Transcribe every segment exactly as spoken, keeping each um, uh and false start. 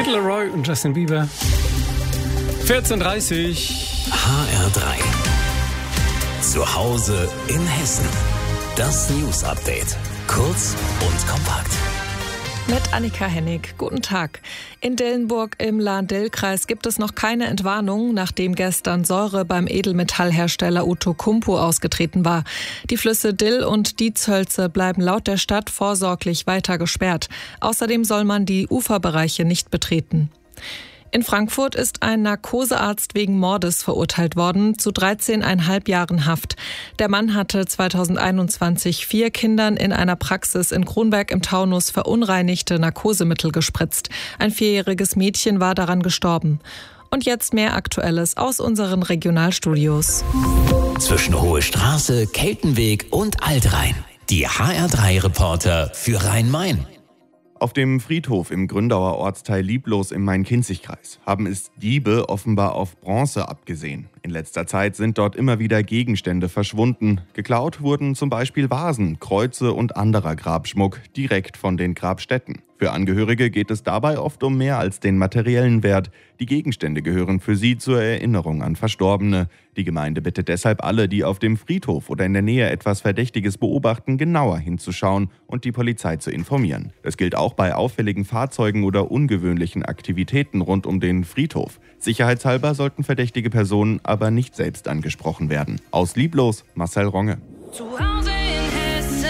Kid Laroi und Justin Bieber. vierzehn Uhr dreißig. H R drei. Zu Hause in Hessen. Das News Update. Kurz und kompakt. Mit Annika Hennig. Guten Tag. In Dillenburg im Lahn-Dill-Kreis gibt es noch keine Entwarnung, nachdem gestern Säure beim Edelmetallhersteller Outokumpu ausgetreten war. Die Flüsse Dill und Dietshölze bleiben laut der Stadt vorsorglich weiter gesperrt. Außerdem soll man die Uferbereiche nicht betreten. In Frankfurt ist ein Narkosearzt wegen Mordes verurteilt worden zu dreizehneinhalb Jahren Haft. Der Mann hatte zweitausendeinundzwanzig vier Kindern in einer Praxis in Kronberg im Taunus verunreinigte Narkosemittel gespritzt. Ein vierjähriges Mädchen war daran gestorben. Und jetzt mehr Aktuelles aus unseren Regionalstudios. Zwischen Hohe Straße, Keltenweg und Altrhein. Die H R drei Reporter für Rhein-Main. Auf dem Friedhof im Gründauer Ortsteil Lieblos im Main-Kinzig-Kreis haben es Diebe offenbar auf Bronze abgesehen. In letzter Zeit sind dort immer wieder Gegenstände verschwunden. Geklaut wurden zum Beispiel Vasen, Kreuze und anderer Grabschmuck direkt von den Grabstätten. Für Angehörige geht es dabei oft um mehr als den materiellen Wert. Die Gegenstände gehören für sie zur Erinnerung an Verstorbene. Die Gemeinde bittet deshalb alle, die auf dem Friedhof oder in der Nähe etwas Verdächtiges beobachten, genauer hinzuschauen und die Polizei zu informieren. Das gilt auch bei auffälligen Fahrzeugen oder ungewöhnlichen Aktivitäten rund um den Friedhof. Sicherheitshalber sollten verdächtige Personen aber nicht selbst angesprochen werden. Aus Lieblos, Marcel Ronge. Zu Hause in Hessen.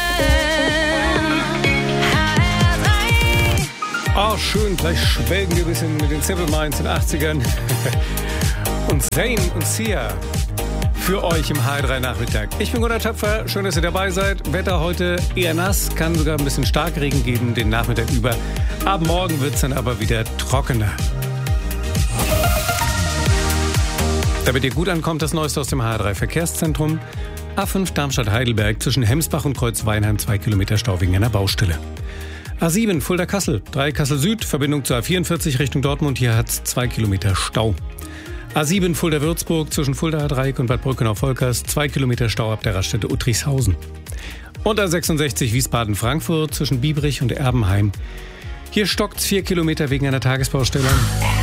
Ah, schön, gleich schwelgen wir ein bisschen mit den Simple Minds in den achtzigern. Und Zayn und Sia für euch im H R drei Nachmittag. Ich bin Gunnar Töpfer, schön, dass ihr dabei seid. Wetter heute eher nass, kann sogar ein bisschen Starkregen geben den Nachmittag über. Ab morgen wird es dann aber wieder trockener. Damit ihr gut ankommt, das Neueste aus dem H R drei Verkehrszentrum. A fünf Darmstadt-Heidelberg zwischen Hemsbach und Kreuzweinheim, zwei Kilometer Stau wegen einer Baustelle. A sieben Fulda-Kassel, drei Kassel Süd, Verbindung zur A vierundvierzig Richtung Dortmund, hier hat es zwei Kilometer Stau. A sieben Fulda-Würzburg zwischen Fulda-Dreieck und Bad Brückenau-Volkers, zwei Kilometer Stau ab der Raststätte Uttrichshausen. Und A sechsundsechzig Wiesbaden-Frankfurt zwischen Biebrich und Erbenheim. Hier stockt's vier Kilometer wegen einer Tagesbaustelle.